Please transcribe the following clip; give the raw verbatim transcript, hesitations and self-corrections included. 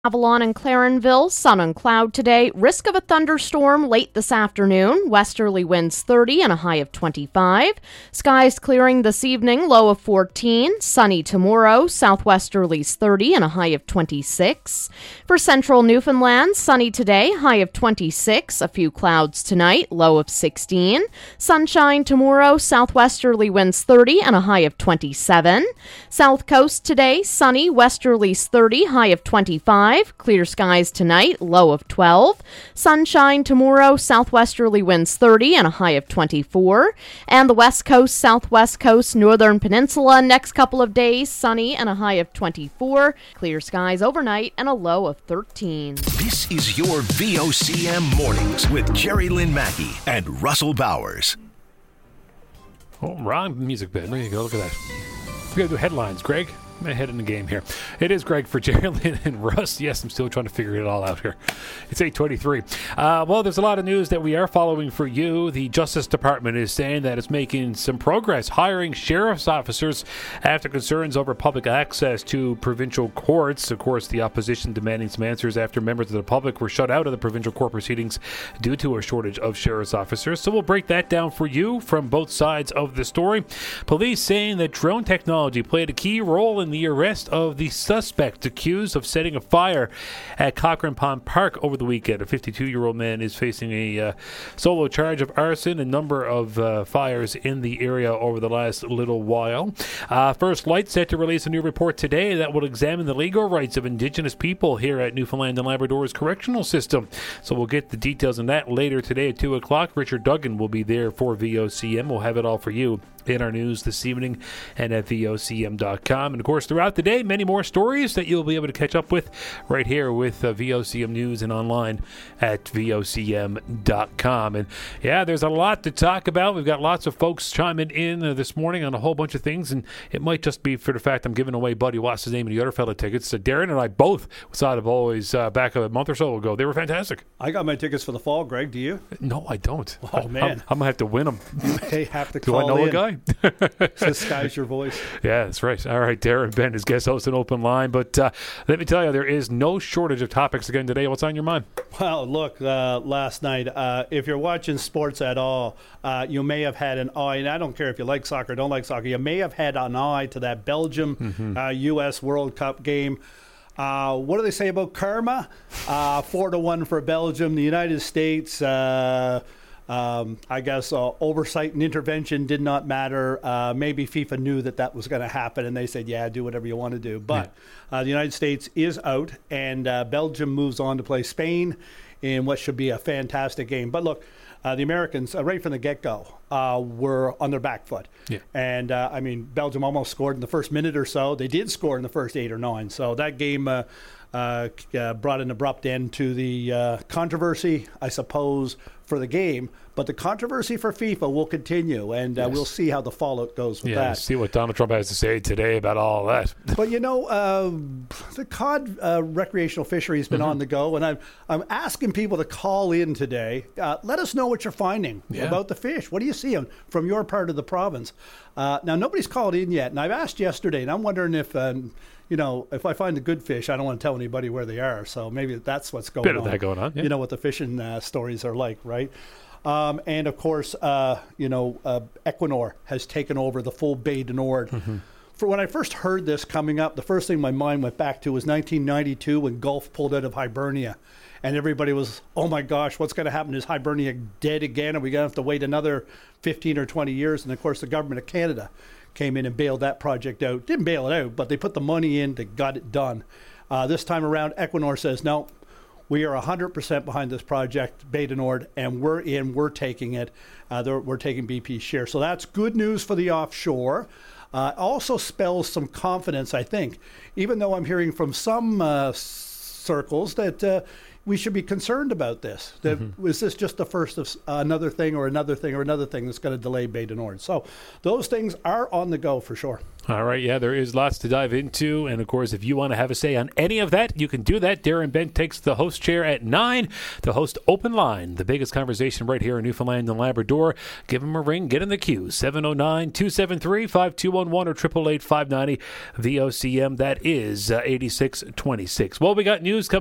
Avalon and Clarenville, sun and cloud today. Risk of a thunderstorm late this afternoon. Westerly winds thirty and a high of twenty-five. Skies clearing this evening, low of fourteen. Sunny tomorrow. Southwesterlies thirty and a high of twenty-six. For central Newfoundland, sunny today, high of twenty-six. A few clouds tonight, low of sixteen. Sunshine tomorrow. Southwesterly winds thirty and a high of twenty-seven. South coast today, sunny. Westerlies thirty, high of twenty-five. Clear skies tonight, low of twelve. Sunshine tomorrow, southwesterly winds thirty and a high of twenty-four. And the west coast, southwest coast, northern peninsula, next couple of days, sunny and a high of twenty-four. Clear skies overnight and a low of thirteen. This is your V O C M Mornings with Jerry Lynn Mackey and Russell Bowers. Oh, wrong music bit. There you go. Look at that. We got to do headlines, Greg. I'm ahead in the game here. It is Greg for Jerry Lynn and Russ. Yes, I'm still trying to figure it all out here. It's eight twenty-three. Uh, well, there's a lot of news that we are following for you. The Justice Department is saying that it's making some progress hiring sheriff's officers after concerns over public access to provincial courts. Of course, the opposition demanding some answers after members of the public were shut out of the provincial court proceedings due to a shortage of sheriff's officers. So we'll break that down for you from both sides of the story. Police saying that drone technology played a key role in the arrest of the suspect accused of setting a fire at Cochrane Pond Park over the weekend. A fifty-two-year-old man is facing a uh, solo charge of arson, a number of uh, fires in the area over the last little while. Uh, First Light set to release a new report today that will examine the legal rights of Indigenous people here at Newfoundland and Labrador's correctional system. So we'll get the details on that later today at two o'clock. Richard Duggan will be there for V O C M. We'll have it all for you in our news this evening and at V O C M dot com. And of course, throughout the day, many more stories that you'll be able to catch up with right here with uh, V O C M News and online at V O C M dot com. And yeah, there's a lot to talk about. We've got lots of folks chiming in uh, this morning on a whole bunch of things, and it might just be for the fact I'm giving away Buddy What's his name and the other fella tickets. So Darren and I both saw the boys uh, back a month or so ago. They were fantastic. I got my tickets for the fall, Greg. Do you? No, I don't. Oh, man. I'm, I'm going to have to win them. You may have to Do call I know in. a guy? Disguise your voice. Yeah, that's right. All right, Darren Ben is guest host and open line. But uh, let me tell you, there is no shortage of topics again today. What's on your mind? Well, look, uh, last night, uh, if you're watching sports at all, uh, you may have had an eye, and I don't care if you like soccer or don't like soccer, you may have had an eye to that Belgium mm-hmm. uh, U S World Cup game. Uh, what do they say about karma? Uh, four to one for Belgium. The United States, uh, um, I guess, uh, oversight and intervention did not matter. Uh, maybe FIFA knew that that was going to happen, and they said, yeah, do whatever you want to do. But yeah. uh, the United States is out, and uh, Belgium moves on to play Spain in what should be a fantastic game. But look, uh, the Americans, uh, right from the get-go, uh, were on their back foot. Yeah. And, uh, I mean, Belgium almost scored in the first minute or so. They did score in the first eight or nine. So that game uh, uh, uh, brought an abrupt end to the uh, controversy, I suppose, for the game. But the controversy for FIFA will continue, and uh, yes. we'll see how the fallout goes with yeah, that. See what Donald Trump has to say today about all that. But, you know, uh, the cod uh, recreational fishery has been mm-hmm. on the go, and I'm, I'm asking people to call in today. Uh, let us know what you're finding yeah. about the fish. What do you see from your part of the province? Uh, now, nobody's called in yet, and I've asked yesterday, and I'm wondering if... Um, You know, if I find the good fish, I don't want to tell anybody where they are. So maybe that's what's going Bit on. Bit of that going on, yeah. You know what the fishing uh, stories are like, right? Um, and, of course, uh, you know, uh, Equinor has taken over the full Bay du Nord. Mm-hmm. For when I first heard this coming up, the first thing my mind went back to was nineteen ninety-two when Gulf pulled out of Hibernia. And everybody was, oh, my gosh, what's going to happen? Is Hibernia dead again? Are we going to have to wait another fifteen or twenty years? And, of course, the government of Canada came in and bailed that project out. Didn't bail it out, but they put the money in, they got it done. Uh, this time around, Equinor says, no, we are one hundred percent behind this project, Bay du Nord, and we're in, we're taking it. Uh, we're taking B P's share. So that's good news for the offshore. Uh, also spells some confidence, I think, even though I'm hearing from some uh, circles that, uh, we should be concerned about this. That, mm-hmm. Was this just the first of uh, another thing or another thing or another thing that's going to delay Bay du Nord? So those things are on the go for sure. All right, yeah, there is lots to dive into. And, of course, if you want to have a say on any of that, you can do that. Darren Bent takes the host chair at nine. The host open line, the biggest conversation right here in Newfoundland and Labrador. Give him a ring. Get in the queue. seven oh nine, two seven three, five two one one or eight eight eight, five nine zero V O C M. That is uh, eighty-six twenty-six. Well, we got news coming.